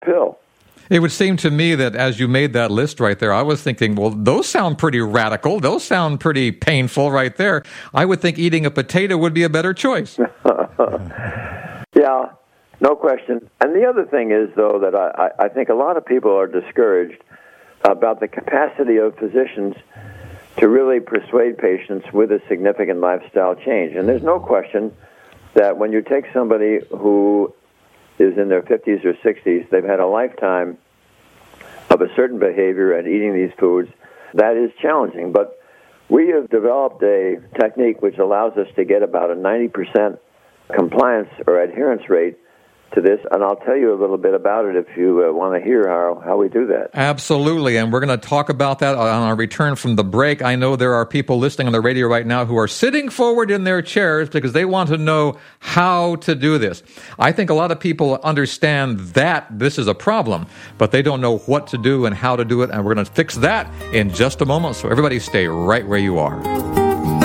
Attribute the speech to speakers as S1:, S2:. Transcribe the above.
S1: pill.
S2: It would seem to me that as you made that list right there, I was thinking, well, those sound pretty radical. Those sound pretty painful right there. I would think eating a potato would be a better choice.
S1: Yeah, no question. And the other thing is, though, that I think a lot of people are discouraged about the capacity of physicians to really persuade patients with a significant lifestyle change. And there's no question that when you take somebody who is in their 50s or 60s, they've had a lifetime of a certain behavior and eating these foods, that is challenging. But we have developed a technique which allows us to get about a 90% compliance or adherence rate to this, and I'll tell you a little bit about it if you want to hear how we do that.
S2: Absolutely, and we're going to talk about that on our return from the break. I know there are people listening on the radio right now who are sitting forward in their chairs because they want to know how to do this. I think a lot of people understand that this is a problem, but they don't know what to do and how to do it, and we're going to fix that in just a moment, so everybody stay right where you are.